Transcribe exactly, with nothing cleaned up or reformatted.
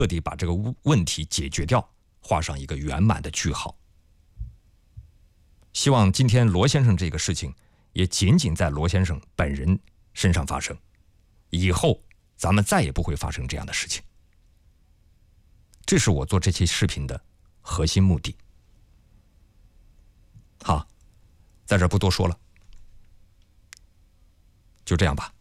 彻底把这个问题解决掉，画上一个圆满的句号。希望今天罗先生这个事情也仅仅在罗先生本人身上发生，以后咱们再也不会发生这样的事情。这是我做这期视频的核心目的。好，在这儿不多说了，就这样吧。